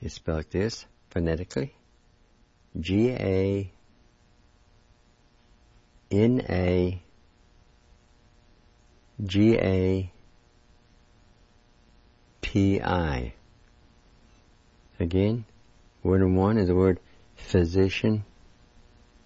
It's spelled like this, phonetically. G-A-N-A-G-A-P-I. Again, word 1 is the word physician.